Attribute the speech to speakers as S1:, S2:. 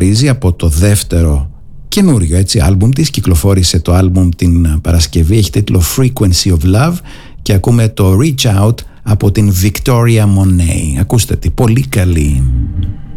S1: γνωρίζει από το δεύτερο καινούριο άλμπουμ της. Κυκλοφόρησε το άλμπουμ την Παρασκευή, έχει τίτλο Frequency of Love και ακούμε το Reach Out από την Victoria Monet. Ακούστε τι, πολύ καλή.